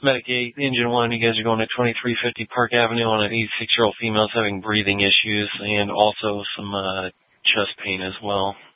Medicate Engine 1. You guys are going to 2350 Park Avenue on an 86-year-old female having breathing issues and also some chest pain as well.